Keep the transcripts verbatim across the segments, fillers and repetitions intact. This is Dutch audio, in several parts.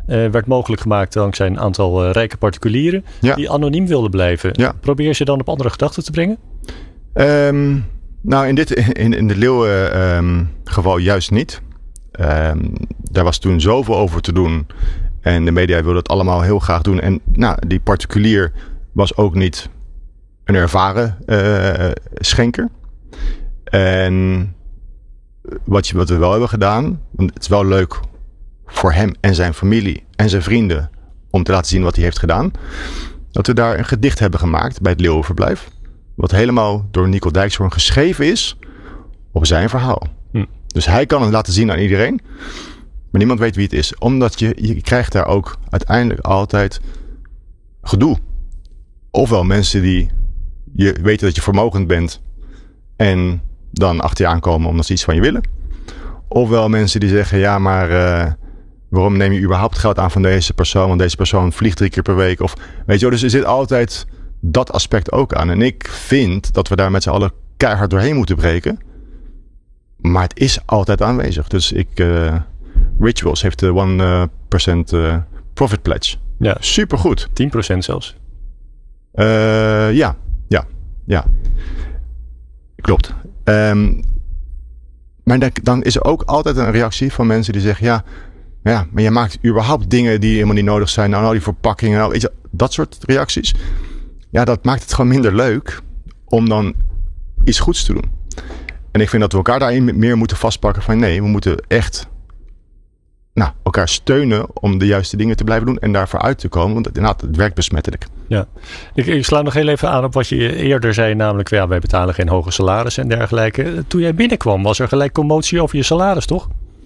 uh, werd mogelijk gemaakt dankzij een aantal uh, rijke particulieren ja. die anoniem wilden blijven. Ja. Probeer je dan op andere gedachten te brengen? Um, nou, in dit in, in de Leeuwen um, geval juist niet. Um, daar was toen zoveel over te doen. En de media wilde het allemaal heel graag doen. En nou, die particulier was ook niet een ervaren uh, schenker. En wat, je, wat we wel hebben gedaan, want het is wel leuk voor hem en zijn familie en zijn vrienden om te laten zien wat hij heeft gedaan. Dat we daar een gedicht hebben gemaakt bij het Leeuwenverblijf. Wat helemaal door Nico Dijkshoorn geschreven is op zijn verhaal. Hm. Dus hij kan het laten zien aan iedereen. Maar niemand weet wie het is. Omdat je, je krijgt daar ook uiteindelijk altijd gedoe. Ofwel mensen die je weten dat je vermogend bent en dan achter je aankomen omdat ze iets van je willen. Ofwel mensen die zeggen, ja maar uh, waarom neem je überhaupt geld aan van deze persoon? Want deze persoon vliegt drie keer per week. Of weet je wel, dus er zit altijd dat aspect ook aan. En ik vind dat we daar met z'n allen keihard doorheen moeten breken. Maar het is altijd aanwezig. Dus ik... Uh, Rituals heeft de one percent uh, profit pledge. Ja. Supergoed. tien procent zelfs. Uh, ja, ja, ja. Klopt. Um, maar dan, dan is er ook altijd een reactie van mensen die zeggen... Ja, ja, maar je maakt überhaupt dingen die helemaal niet nodig zijn. Nou, nou die verpakkingen, nou, weet je, dat soort reacties. Ja, dat maakt het gewoon minder leuk om dan iets goeds te doen. En ik vind dat we elkaar daarin meer moeten vastpakken van... Nee, we moeten echt... Nou, elkaar steunen om de juiste dingen te blijven doen en daarvoor uit te komen. Want inderdaad, het werkt besmettelijk. Ja, ik, ik sla nog heel even aan op wat je eerder zei. Namelijk, ja, wij betalen geen hoge salarissen en dergelijke. Toen jij binnenkwam, was er gelijk commotie over je salaris, toch?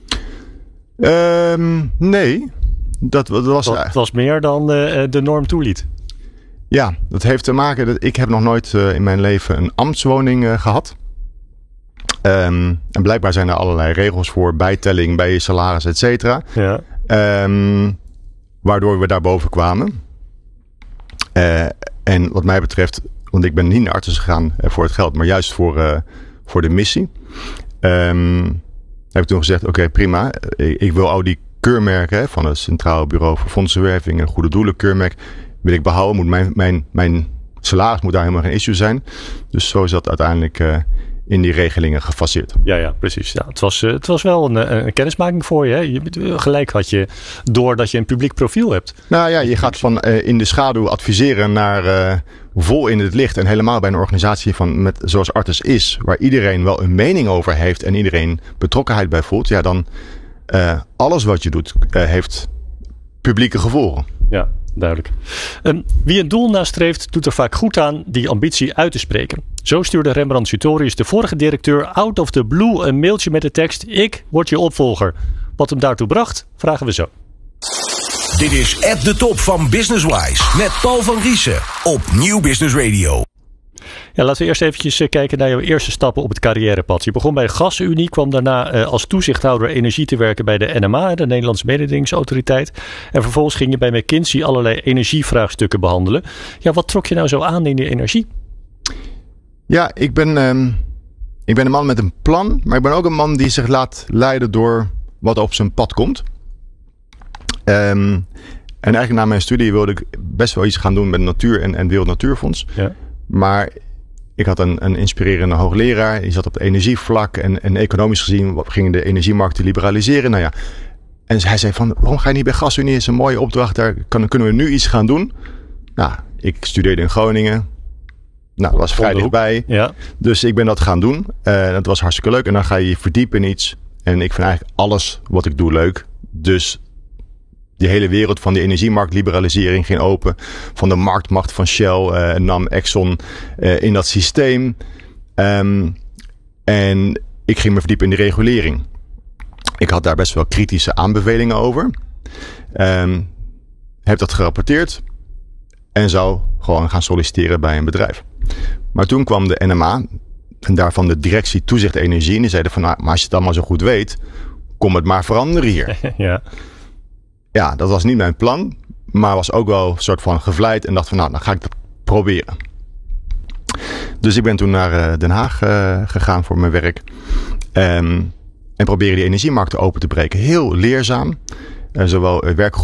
Um, nee. Dat, dat was, dat was meer dan uh, de norm toeliet. Ja, dat heeft te maken... Dat, ik heb nog nooit uh, in mijn leven een ambtswoning uh, gehad. Um, en blijkbaar zijn er allerlei regels voor bijtelling bij je salaris, et cetera. Ja. Um, waardoor we daarboven kwamen. Uh, en wat mij betreft, want ik ben niet naar artsen gegaan uh, voor het geld, maar juist voor, uh, voor de missie. Um, heb ik toen gezegd, oké, okay, prima. Ik, ik wil al die keurmerken hè, van het Centraal Bureau voor Fondsenwerving en Goede Doelen keurmerk wil ik behouden. Moet mijn, mijn, mijn salaris moet daar helemaal geen issue zijn. Dus zo is dat uiteindelijk... Uh, in die regelingen gefaseerd. Ja, ja, precies. Ja, het, was, uh, het was wel een, een kennismaking voor je, hè? je. Gelijk had je door dat je een publiek profiel hebt. Nou ja, je gaat van uh, in de schaduw adviseren naar uh, vol in het licht. En helemaal bij een organisatie van met, zoals Artis is, waar iedereen wel een mening over heeft en iedereen betrokkenheid bij voelt. Ja, dan uh, alles wat je doet uh, heeft publieke gevolgen. Ja, duidelijk. Um, wie een doel nastreeft, doet er vaak goed aan die ambitie uit te spreken. Zo stuurde Rembrandt Sutorius de vorige directeur out of the blue een mailtje met de tekst: ik word je opvolger. Wat hem daartoe bracht, vragen we zo. Dit is At the Top van Businesswise met Paul van Riesen op Nieuw Business Radio. Ja, laten we eerst eventjes kijken naar jouw eerste stappen op het carrièrepad. Je begon bij GasUnie, kwam daarna uh, als toezichthouder energie te werken bij de N M A, de Nederlandse Mededingingsautoriteit. En vervolgens ging je bij McKinsey allerlei energievraagstukken behandelen. Ja, wat trok je nou zo aan in die energie? Ja, ik ben, um, ik ben een man met een plan, maar ik ben ook een man die zich laat leiden door wat op zijn pad komt. Um, en eigenlijk na mijn studie wilde ik best wel iets gaan doen met natuur en, en Wereld Natuurfonds. Ja. Maar ik had een, een inspirerende hoogleraar, die zat op het energievlak en, en economisch gezien gingen de energiemarkten liberaliseren. Nou ja, en hij zei van, waarom ga je niet bij GasUnie? Dat is een mooie opdracht, daar kan, kunnen we nu iets gaan doen. Nou, ik studeerde in Groningen. Nou, dat was vrij dichtbij. Ja. Dus ik ben dat gaan doen. Uh, dat was hartstikke leuk. En dan ga je je verdiepen in iets. En ik vind eigenlijk alles wat ik doe leuk. Dus die hele wereld van die energiemarktliberalisering ging open. Van de marktmacht van Shell, uh, NAM, Exxon uh, in dat systeem. Um, en ik ging me verdiepen in de regulering. Ik had daar best wel kritische aanbevelingen over. Um, heb dat gerapporteerd. En zou gewoon gaan solliciteren bij een bedrijf. Maar toen kwam de N M A en daarvan de directie toezicht energie. En die zeiden van, nou, maar als je het allemaal zo goed weet, kom het maar veranderen hier. Ja. Ja, dat was niet mijn plan. Maar was ook wel een soort van gevleid. En dacht van, nou, dan ga ik dat proberen. Dus ik ben toen naar uh, Den Haag uh, gegaan voor mijn werk. Um, en proberen die energiemarkten open te breken. Heel leerzaam. Uh, zowel werk